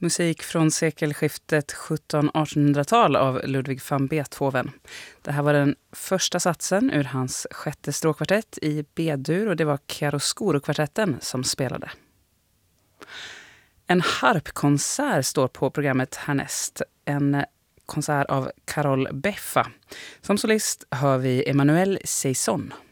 Musik från sekelskiftet 1700-1800-tal av Ludwig van Beethoven. Det här var den första satsen ur hans sjätte stråkkvartett i B-dur och det var Chiaroscuro-kvartetten som spelade. En harpkonsert står på programmet härnäst. En konsert av Carol Beffa. Som solist hör vi Emmanuel Saison.